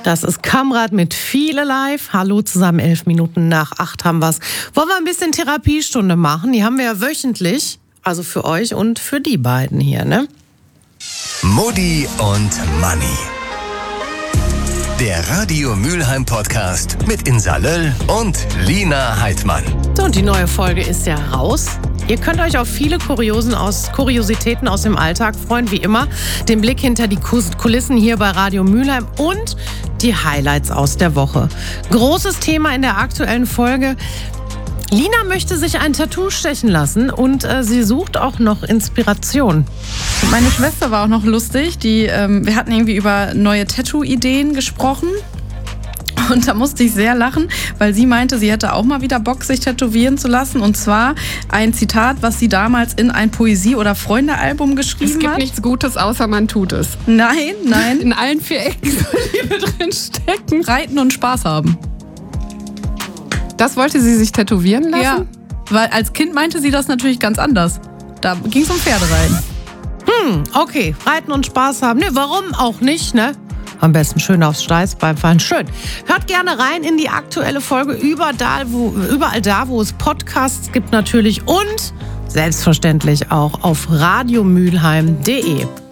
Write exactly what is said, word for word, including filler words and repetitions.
Das ist Kamrat mit Viele Live. Hallo zusammen, elf Minuten nach acht haben wir's. Wollen wir ein bisschen Therapiestunde machen? Die haben wir ja wöchentlich, also für euch und für die beiden hier, ne? Mutti und Manni. Der Radio Mülheim Podcast mit Insa Löll und Lina Heidmann. So, und die neue Folge ist ja raus. Ihr könnt euch auf viele Kuriosen aus, Kuriositäten aus dem Alltag freuen, wie immer. Den Blick hinter die Kulissen hier bei Radio Mülheim und die Highlights aus der Woche. Großes Thema in der aktuellen Folge. Lina möchte sich ein Tattoo stechen lassen und äh, sie sucht auch noch Inspiration. Meine Schwester war auch noch lustig. Die, ähm, wir hatten irgendwie über neue Tattoo-Ideen gesprochen. Und da musste ich sehr lachen, weil sie meinte, sie hätte auch mal wieder Bock, sich tätowieren zu lassen. Und zwar ein Zitat, was sie damals in ein Poesie- oder Freunde-Album geschrieben hat. Es gibt hat. nichts Gutes, außer man tut es. Nein, nein. In allen vier Ecken soll Liebe drin stecken. Reiten und Spaß haben. Das wollte sie sich tätowieren lassen? Ja, weil als Kind meinte sie das natürlich ganz anders. Da ging es um Pferdereiten. Hm, okay. Reiten und Spaß haben. Ne, warum auch nicht, ne? Am besten schön aufs Steißbein fallen. Schön. Hört gerne rein in die aktuelle Folge. Überall da, wo, überall da, wo es Podcasts gibt natürlich. Und selbstverständlich auch auf radiomülheim punkt de.